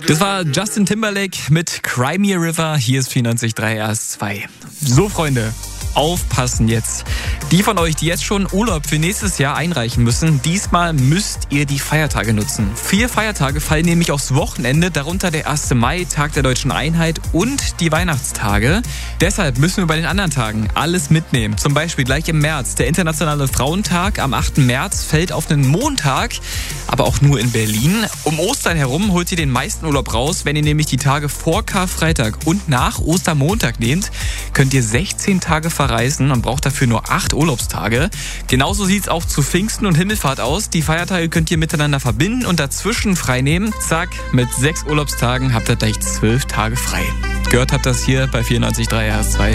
Das war Justin Timberlake mit Cry Me a River. Hier ist 94.3 RS2. So, Freunde, aufpassen jetzt. Die von euch, die jetzt schon Urlaub für nächstes Jahr einreichen müssen, diesmal müsst ihr die Feiertage nutzen. 4 Feiertage fallen nämlich aufs Wochenende, darunter der 1. Mai, Tag der Deutschen Einheit und die Weihnachtstage. Deshalb müssen wir bei den anderen Tagen alles mitnehmen. Zum Beispiel gleich im März. Der Internationale Frauentag am 8. März fällt auf einen Montag, aber auch nur in Berlin. Um Ostern herum holt ihr den meisten Urlaub raus. Wenn ihr nämlich die Tage vor Karfreitag und nach Ostermontag nehmt, könnt ihr 16 Tage verreisen und braucht dafür nur 8 Urlaubstage. Genauso sieht es auch zu Pfingsten und Himmelfahrt aus. Die Feiertage könnt ihr miteinander verbinden und dazwischen frei nehmen. Zack, mit 6 Urlaubstagen habt ihr gleich 12 Tage frei. Gehört habt das hier bei 94.3 RS2.